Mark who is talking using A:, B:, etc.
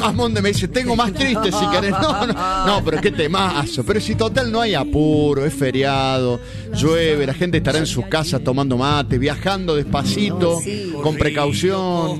A: Monde me dice, tengo más triste si querés. No, pero qué temazo. Pero si total no hay apuro, es feriado, llueve, la gente estará en su casa tomando mate, viajando despacito, con precaución.